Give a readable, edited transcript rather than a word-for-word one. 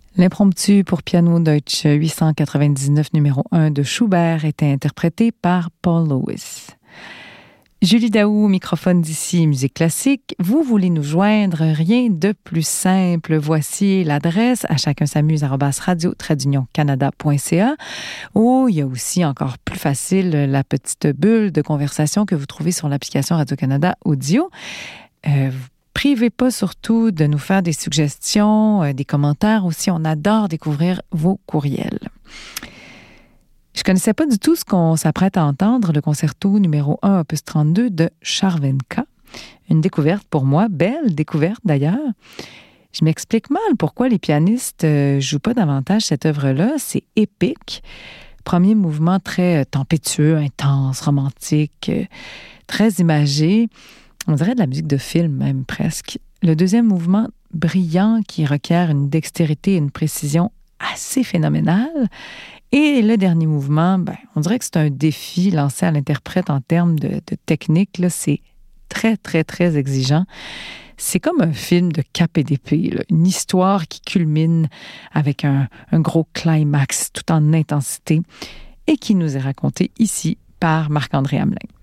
L'impromptu pour piano Deutsch 899 numéro 1 de Schubert était interprété par Paul Lewis. Julie Daou, microphone d'ici, musique classique. Vous voulez nous joindre, rien de plus simple. Voici l'adresse à chacun s'amuse @radio-canada.ca. Ou il y a aussi encore plus facile la petite bulle de conversation que vous trouvez sur l'application Radio-Canada Audio. Privez pas surtout de nous faire des suggestions, des commentaires aussi. On adore découvrir vos courriels. Je connaissais pas du tout ce qu'on s'apprête à entendre, le concerto numéro 1, opus 32 de Chervenka. Une découverte pour moi, belle découverte d'ailleurs. Je m'explique mal pourquoi les pianistes jouent pas davantage cette œuvre-là. C'est épique. Premier mouvement très tempétueux, intense, romantique, très imagé. On dirait de la musique de film même presque. Le deuxième mouvement brillant qui requiert une dextérité et une précision assez phénoménale. Et le dernier mouvement, on dirait que c'est un défi lancé à l'interprète en termes de technique. Là, c'est très, très, très exigeant. C'est comme un film de cap et d'épée, là. Une histoire qui culmine avec un gros climax tout en intensité et qui nous est racontée ici par Marc-André Hamelin.